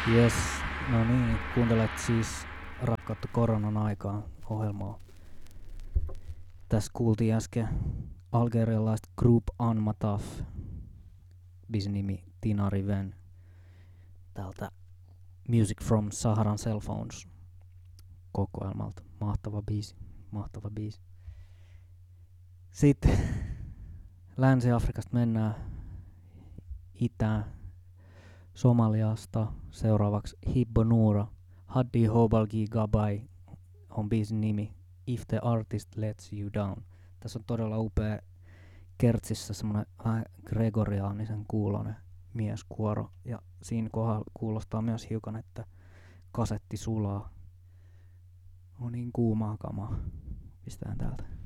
Jes, no niin, kuuntelet siis Ratkattu koronan aikaan ohjelmaa. Tässä kuultiin äsken algerialaista Group Anmataf, biisin nimi Tina Riven, täältä Music from Saharan Cell Phones kokoelmalta. Mahtava biisi. Sitten Länsi-Afrikasta mennään itään Somaliasta seuraavaksi Hibbo Noura. Haddi Hobalgi Gabai on biisin nimi If the Artist Lets You Down. Tässä on todella upea kertsissä semmonen vähän gregoriaanisen kuulonen mieskuoro. Ja siinä kohdalla kuulostaa myös hiukan, että kasetti sulaa. On niin kuumaa kamaa. Pistetään täältä.